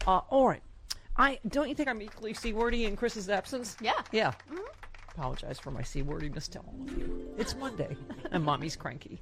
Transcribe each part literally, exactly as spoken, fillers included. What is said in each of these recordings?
Uh, all right. I don't you think I'm equally C-wordy in Chris's absence? Yeah. Yeah. Mm-hmm. Apologize for my C-wordiness to all of you. It's Monday, and Mommy's cranky.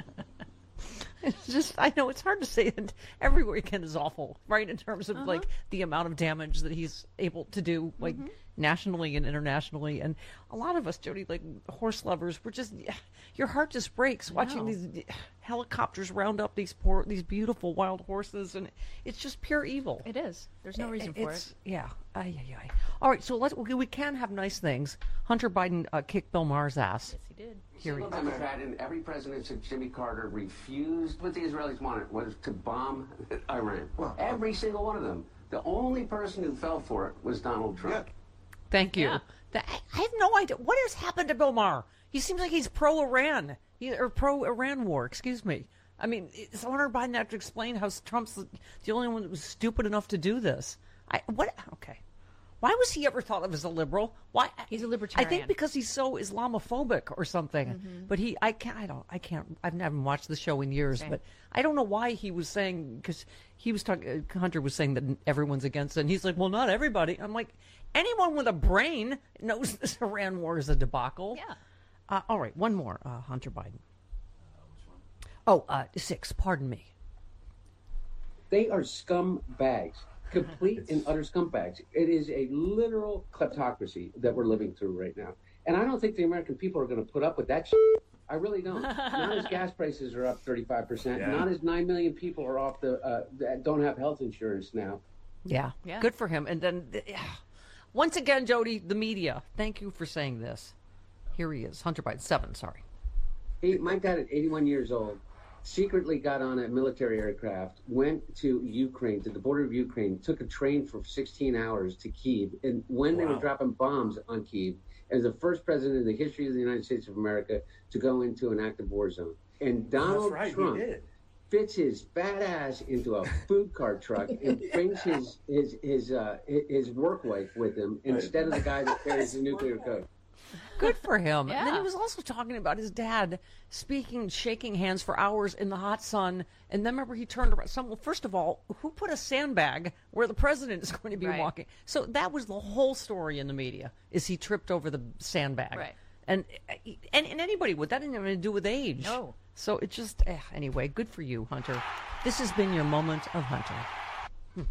It's just, I know it's hard to say that every weekend is awful, right? In terms of, uh-huh. like, the amount of damage that he's able to do, like, mm-hmm. nationally and internationally. And a lot of us, Jody, like, horse lovers, we're just, your heart just breaks watching these helicopters round up these poor, these beautiful wild horses. And it's just pure evil. It is. There's no reason for it's, it. Yeah. Ay, ay, ay. All right, so let's, we, we can have nice things. Hunter Biden uh, kicked Bill Maher's ass. Yes, he did. Here he is. Democrat and every president since Jimmy Carter refused what the Israelis wanted was to bomb Iran. Well, every single one of them. The only person who fell for it was Donald Trump. Yeah. Thank you. Yeah. The, I have no idea. What has happened to Bill Maher? He seems like he's pro-Iran. He, or pro-Iran war, excuse me. I mean, is Hunter Biden have to explain how Trump's the, the only one that was stupid enough to do this? I what? Okay. Why was he ever thought of as a liberal? Why he's a libertarian? I think because he's so Islamophobic or something. Mm-hmm. But he, I can't, I don't, I can't. I've never watched the show in years, Same. but I don't know why he was saying because he was talking. Hunter was saying that everyone's against it, and he's like, "Well, not everybody." I'm like, anyone with a brain knows this Iran war is a debacle. Yeah. Uh, all right, one more, uh, Hunter Biden. Uh, which one? Oh, uh, six. Pardon me. They are scumbags. Complete and utter scumbags. It is a literal kleptocracy that we're living through right now. And I don't think the American people are going to put up with that shit. I really don't. Not as gas prices are up thirty-five percent. Yeah. Not as nine million people are off the, uh, that don't have health insurance now. Yeah. yeah. Good for him. And then, uh, once again, Jody, the media, thank you for saying this. Here he is. Hunter Biden, seven, sorry. He, my dad at eighty-one years old, secretly got on a military aircraft, went to Ukraine, to the border of Ukraine, took a train for sixteen hours to Kyiv. And when wow. they were dropping bombs on Kyiv, as the first president in the history of the United States of America to go into an active war zone. And Donald right, Trump fits his fat ass into a food cart truck and brings his his his uh, his work wife with him instead of the guy that carries the nuclear code. Good for him. Yeah. And then he was also talking about his dad speaking, shaking hands for hours in the hot sun. And then remember he turned around. Some, well, first of all, who put a sandbag where the president is going to be right. walking? So that was the whole story in the media, is he tripped over the sandbag. Right. And, and, and anybody would. That didn't have anything to do with age. No. So it just, eh, anyway, good for you, Hunter. This has been your moment of Hunter.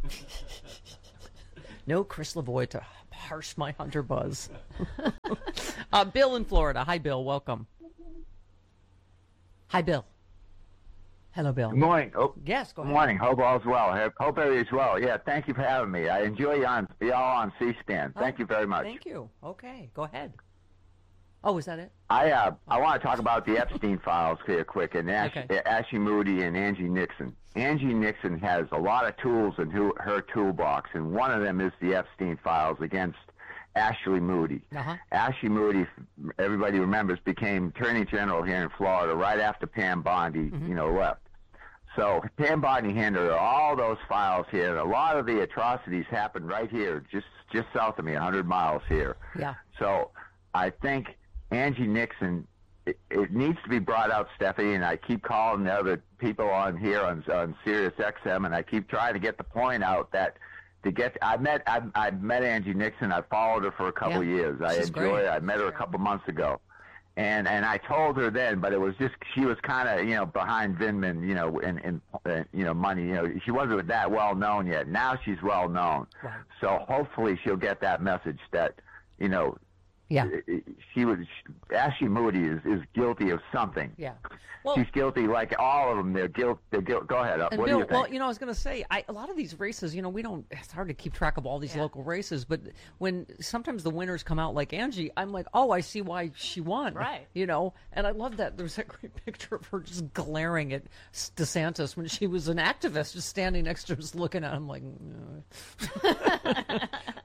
No Chris Lavoie to harsh my Hunter buzz. uh, Bill in Florida. Hi, Bill. Welcome. Hi, Bill. Hello, Bill. Good morning. Oh, yes, go ahead. Good morning. Hope all's well. Hope everybody's well. Yeah, thank you for having me. I enjoy you on y'all on C-SPAN. Thank oh, you very much. Thank you. Okay, go ahead. Oh, is that it? I uh, I want to talk about the Epstein files here quick, and Ash, okay. Ashley Moody and Angie Nixon. Angie Nixon has a lot of tools in her, her toolbox, and one of them is the Epstein files against Ashley Moody. Uh-huh. Ashley Moody, everybody remembers, became Attorney General here in Florida right after Pam Bondi, mm-hmm. you know, left. So Pam Bondi handed her all those files here, and a lot of the atrocities happened right here, just just south of me, one hundred miles here. Yeah. So I think Angie Nixon, it, it needs to be brought out, Stephanie, and I keep calling the other people on here on, on Sirius X M, and I keep trying to get the point out that to get, I met, I, I met Angie Nixon. I followed her for a couple yeah. of years. I She's enjoy great. her. I met her a couple months ago. And, and I told her then, but it was just, she was kind of, you know, behind Vindman, you know, in, in, uh, you know, money, you know, she wasn't that well known yet. Now she's well known. Right. So hopefully she'll get that message that, you know, yeah. She was Ashley Moody is, is guilty of something. Yeah, well, she's guilty like all of them. They're guilt. They're guilt. Go ahead. What Bill, do you think? Well, you know, I was going to say I, a lot of these races. You know, we don't. It's hard to keep track of all these yeah. local races. But when sometimes the winners come out like Angie, I'm like, oh, I see why she won. Right. You know, and I love that. There's that great picture of her just glaring at DeSantis when she was an activist, just standing next to us, looking at him like.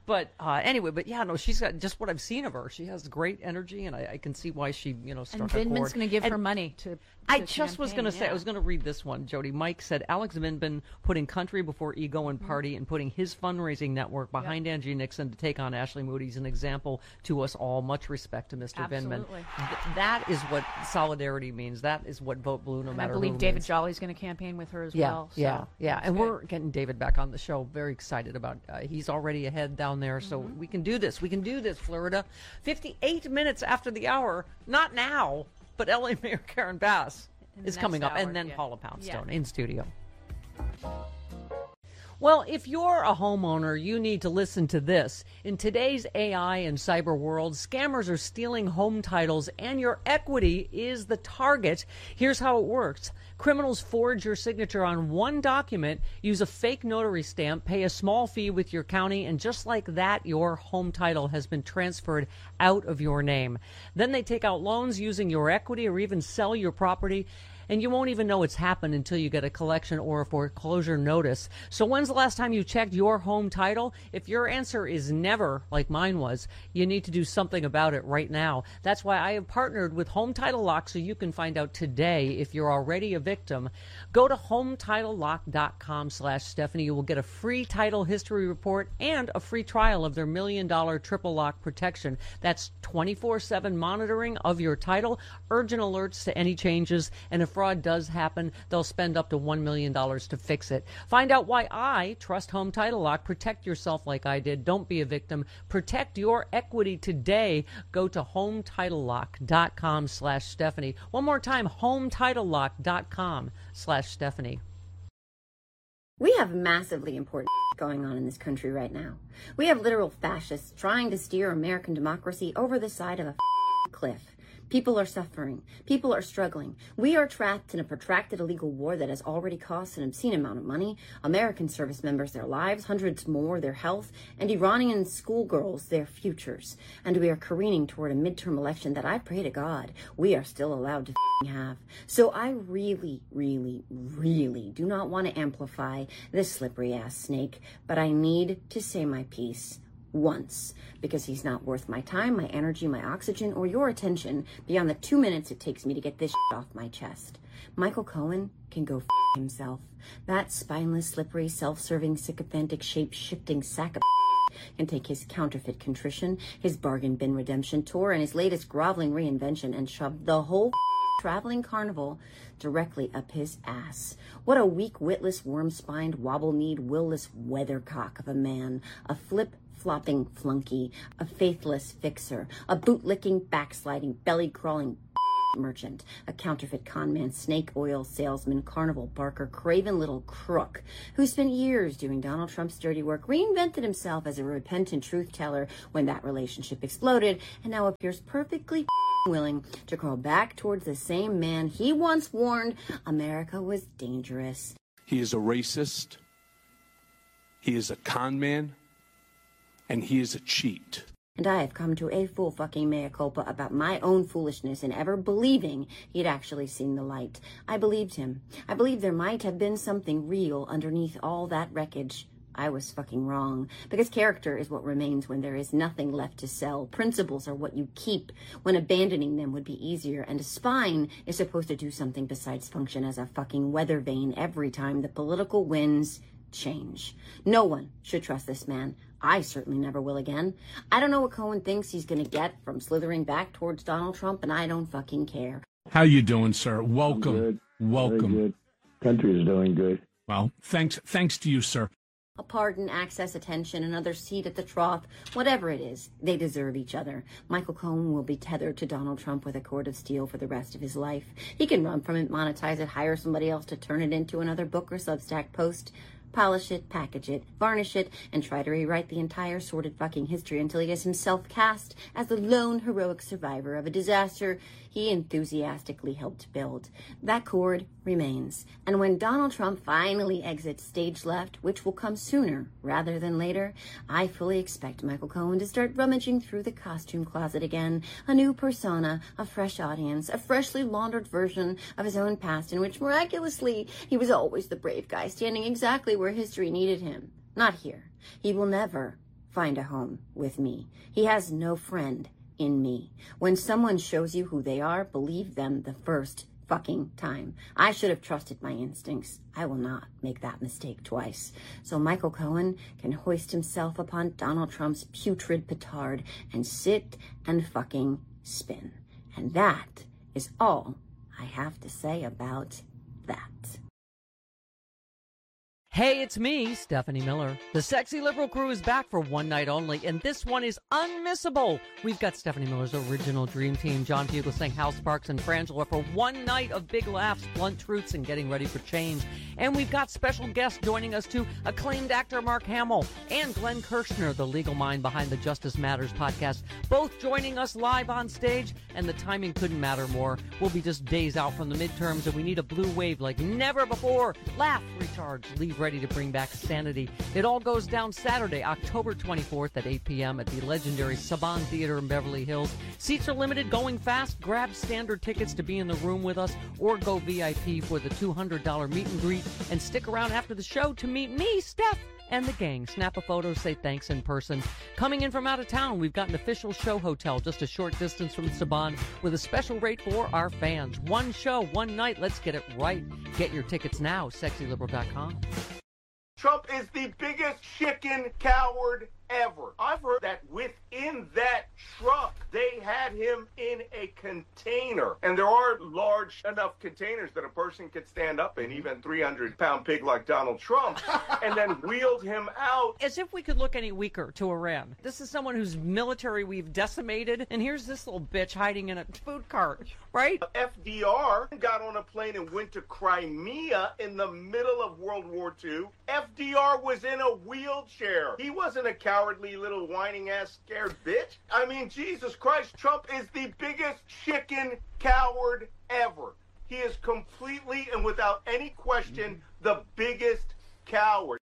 But uh, anyway, but yeah, no, she's got just what I've seen of her. She has great energy, and I, I can see why she, you know, struck and a chord. Vindman's going to give and her money to. I to just was going to say, yeah. I was going to read this one, Jody. Mike said, Alex Vindman putting country before ego and party mm-hmm. and putting his fundraising network behind yep. Angie Nixon to take on Ashley Moody is an example to us all. Much respect to Mister Absolutely. Vindman. Th- that is what solidarity means. That is what Vote Blue, no and matter I believe who David means. Jolly's going to campaign with her as yeah, well. So yeah, yeah. And good. we're getting David back on the show. Very excited about uh, he's already ahead down there. So mm-hmm. we can do this. We can do this, Florida. fifty-eight minutes after the hour. Not now, but L A Mayor Karen Bass is coming up, hour, and then yeah. Paula Poundstone yeah. in studio. Well, if you're a homeowner, you need to listen to this. In today's A I and cyber world, scammers are stealing home titles, and your equity is the target. Here's how it works. Criminals forge your signature on one document, use a fake notary stamp, pay a small fee with your county, and just like that, your home title has been transferred out of your name. Then they take out loans using your equity or even sell your property, and you won't even know it's happened until you get a collection or a foreclosure notice. So when's the last time you checked your home title? If your answer is never, like mine was, you need to do something about it right now. That's why I have partnered with Home Title Lock so you can find out today if you're already a victim. Go to home title lock dot com slash Stephanie. You will get a free title history report and a free trial of their million dollar triple lock protection. That's twenty-four seven monitoring of your title, urgent alerts to any changes, and if fraud does happen, they'll spend up to one million dollars to fix it. Find out why I trust Home Title Lock. Protect yourself like I did. Don't be a victim. Protect your equity today. Go to home title lock dot com slash Stephanie. One more time, home title lock dot com slash Stephanie. We have massively important going on in this country right now. We have literal fascists trying to steer American democracy over the side of a cliff. People are suffering. People are struggling. We are trapped in a protracted illegal war that has already cost an obscene amount of money, American service members their lives, hundreds more their health, and Iranian schoolgirls their futures. And we are careening toward a midterm election that I pray to God we are still allowed to have. So I really, really, really do not want to amplify this slippery ass snake, but I need to say my piece once, because he's not worth my time, my energy, my oxygen, or your attention beyond the two minutes it takes me to get this shit off my chest. Michael Cohen can go f himself. That spineless, slippery, self-serving, sycophantic, shape-shifting sack of can take his counterfeit contrition, his bargain bin redemption tour, and his latest groveling reinvention and shove the whole traveling carnival directly up his ass. What a weak, witless, worm-spined, wobble-kneed, will-less weathercock of a man. A flip flopping flunky, a faithless fixer, a boot-licking, backsliding, belly-crawling merchant, a counterfeit conman, snake oil salesman, carnival barker, craven little crook, who spent years doing Donald Trump's dirty work, reinvented himself as a repentant truth teller when that relationship exploded, and now appears perfectly willing to crawl back towards the same man he once warned America was dangerous. He is a racist. He is a con man. And he is a cheat. And I have come to a full fucking mea culpa about my own foolishness in ever believing he'd actually seen the light. I believed him. I believed there might have been something real underneath all that wreckage. I was fucking wrong. Because character is what remains when there is nothing left to sell. Principles are what you keep when abandoning them would be easier. And a spine is supposed to do something besides function as a fucking weather vane every time the political winds change. No one should trust this man. I certainly never will again. I don't know what Cohen thinks he's going to get from slithering back towards Donald Trump, and I don't fucking care. How you doing, sir? Welcome. Good. Welcome. Very good. Country is doing good. Well, thanks thanks to you, sir. A pardon, access, attention, another seat at the trough, whatever it is, they deserve each other. Michael Cohen will be tethered to Donald Trump with a cord of steel for the rest of his life. He can run from it, monetize it, hire somebody else to turn it into another book or Substack post. Polish it, package it, varnish it, and try to rewrite the entire sordid fucking history until he has himself cast as the lone heroic survivor of a disaster he enthusiastically helped build. That cord remains. And when Donald Trump finally exits stage left, which will come sooner rather than later, I fully expect Michael Cohen to start rummaging through the costume closet again. A new persona, a fresh audience, a freshly laundered version of his own past in which miraculously he was always the brave guy standing exactly where history needed him. Not here. He will never find a home with me. He has no friend in me. When someone shows you who they are, believe them the first fucking time. I should have trusted my instincts. I will not make that mistake twice. So Michael Cohen can hoist himself upon Donald Trump's putrid petard and sit and fucking spin. And that is all I have to say about that. Hey, it's me, Stephanie Miller. The Sexy Liberal Crew is back for one night only, and this one is unmissable. We've got Stephanie Miller's original dream team, John Fugelsang, Hal Sparks, and Frangela for one night of big laughs, blunt truths, and getting ready for change. And we've got special guests joining us too, acclaimed actor Mark Hamill and Glenn Kirshner, the legal mind behind the Justice Matters podcast, both joining us live on stage, and the timing couldn't matter more. We'll be just days out from the midterms, and we need a blue wave like never before. Laugh, recharge, leave ready to bring back sanity. It all goes down Saturday, October twenty-fourth at eight p.m. at the legendary Saban Theater in Beverly Hills. Seats are limited, going fast. Grab standard tickets to be in the room with us, or go V I P for the two hundred dollars meet and greet, and stick around after the show to meet me, Steph, and the gang. Snap a photo, say thanks in person. Coming in from out of town, we've got an official show hotel just a short distance from Saban with a special rate for our fans. One show, one night. Let's get it right. Get your tickets now, sexy liberal dot com. Trump is the biggest chicken coward ever. I've heard that within that truck, they had him in a container. And there are large enough containers that a person could stand up in, even three hundred pound pig like Donald Trump, and then wheeled him out. As if we could look any weaker to Iran. This is someone whose military we've decimated, and here's this little bitch hiding in a food cart, right? F D R got on a plane and went to Crimea in the middle of World War Two. F D R was in a wheelchair. He wasn't a cowardly little whining ass scared bitch. I mean, Jesus Christ, Trump is the biggest chicken coward ever. He is completely and without any question the biggest coward.